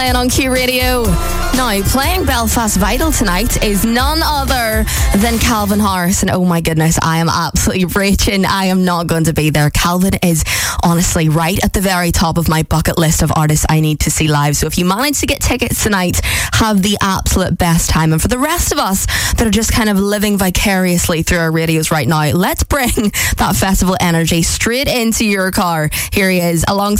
And on Q Radio. Now, playing Belfast Vital tonight is none other than Calvin Harris. And oh my goodness, I am absolutely raging. I am not going to be there. Calvin is honestly right at the very top of my bucket list of artists I need to see live. So if you manage to get tickets tonight, have the absolute best time. And for the rest of us that are just kind of living vicariously through our radios right now, let's bring that festival energy straight into your car. Here he is, alongside